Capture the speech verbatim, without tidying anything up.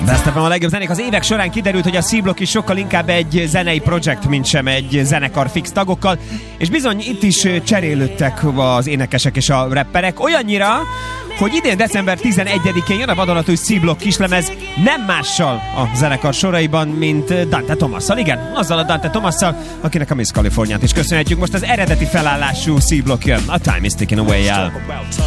Best of a legjobb zenék. Az évek során kiderült, hogy a C-Block is sokkal inkább egy zenei projekt, mint sem egy zenekar fix tagokkal, és bizony itt is cserélődtek az énekesek és a rapperek, olyannyira, hogy idén december tizenegyedikén jön a vadonatúj C-Block kislemez nem mással a zenekar soraiban, mint Dante Thomasszal. Igen, azzal a Dante Thomasszal, akinek a Miss Californiát is köszönhetjük. Most az eredeti felállású C-Block jön, a Time is Ticking Away-jel.